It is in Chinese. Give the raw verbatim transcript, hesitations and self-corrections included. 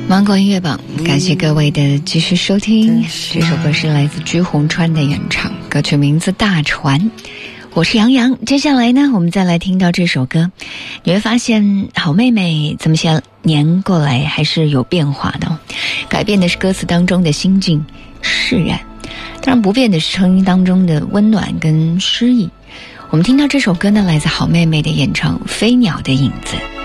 芒果音乐榜，感谢各位的继续收听。这首歌是来自居宏川的演唱，歌曲名字《大船》。我是杨洋，接下来呢，我们再来听到这首歌，你会发现好妹妹这么些年过来还是有变化的、哦，改变的是歌词当中的心境释然，当然不变的是声音当中的温暖跟诗意。我们听到这首歌呢，来自好妹妹的演唱《飞鸟的影子》。